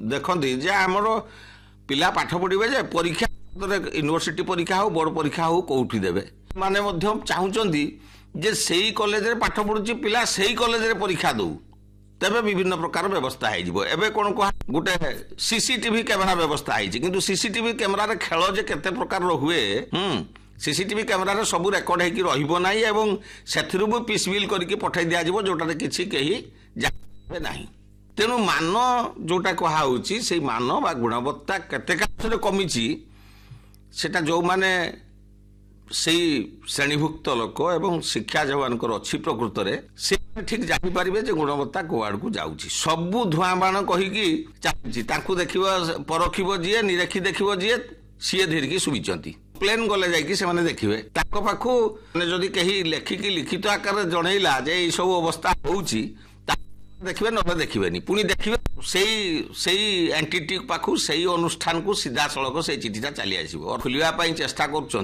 देखते जे आमर पिला पाठ पढ़े जे परीक्षा यूनिवर्सिटी परीक्षा हो बोर्ड परीक्षा हो कौटी देवे माने चाहूँगी जे सही कॉलेज रे पाठ पढ़ुची पिला सही कॉलेज रे परीक्षा दऊ तेबे विभिन्न प्रकार व्यवस्था हो एबे कौन कह गोटे सीसीटीवी कैमेरा व्यवस्था है किंतु सीसीटीवी कैमेरा रे खेल जे केते प्रकार हुए सीसीटीवी कैमेरा रे सब रेकर्ड होगी रहिबो नाही एवं सेथिरु भी पीसबिल करके पठाई दिया जिवो जोटा किछि केही जाने नाही तेणु मान जोटा कहुची से मान बा गुणवत्ता केते कासे कमिची सेटा जो माने से श्रेणीभुक्त लोक एवं शिक्षा जो अच्छी प्रकृत में से ठीक जापारे जे गुणवत्ता कौड़ को जाऊँगी सबू धुआं बाण कहीकि चलती देखिब परखिब जी निरेखी देखिब जी सी धीरिकी शुभिंट प्लेन गले जाने देखिए पाखु जदि कहीं लेखिकी लिखित आकार जनइला जे ये सब अवस्था होउची देखिए ना देखिए पुणी देखिए से एंटिटी पाखु से अनुष्ठान को सीधा सड़क से चिठीटा चली आसो खोलने चेष्टा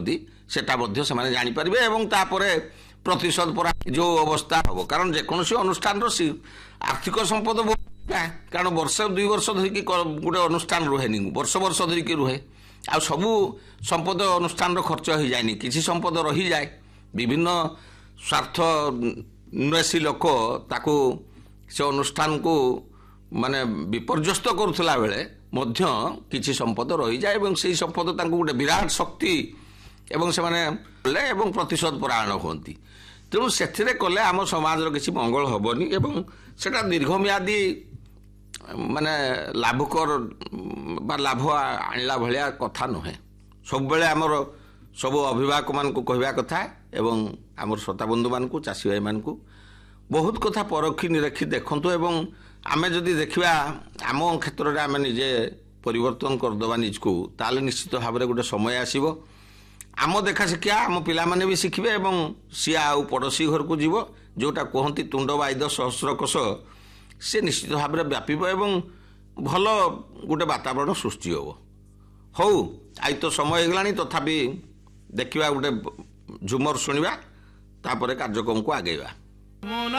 कर जापारे और तापर प्रतिशत पर जो अवस्था हम कारण जेकोसी अनुष्ठान आर्थिक संपद कारण वर्ष 2 वर्ष धरिकी गोटे अनुष्ठान रुहे वर्ष वर्ष धरिकी रुहे आ सबू संपद अनुष्ठान खर्च हो जाए किसी संपद रही जाए विभिन्न स्वार्थ न्वेषी लोक ताकू से अनुष्ठान को माने विपर्यस्त करुला बेले मध्य किसी संपद रही जाए और से संपद गोटे विराट शक्ति एवं से माने एवं प्रतिशत परायण होती तेणु से कले आम समाज किसी मंगल हेनी एवं सेटा दीर्घम्यादी माने लाभकर लाभ आणला भाया कथा नुहे सब बेले आमर सब अभिभावक मान कहवा कथा एवं आमर श्रोता बंधु मान चाषी भाई मान बहुत कथा परखी निरखी देखु एवं आमे जदि देखा आम क्षेत्र में आम निजे परिवर्तन करदे निजको ताले निश्चित भाव में गोटे समय आसब आम देखा शिक्षा आम पिला माने भी शिखिबे एवं सी आउ पड़ोशी घर को जीव जोटा कहती तुंड वाइद सहस्र कोश से निश्चित भाव में व्यापीब एवं भल गोटे वातावरण सृष्टि हो आई तो समय होगलानी तथापि देखा गोटे झुमर शुणा तापर कार्यक्रम को आगेवा।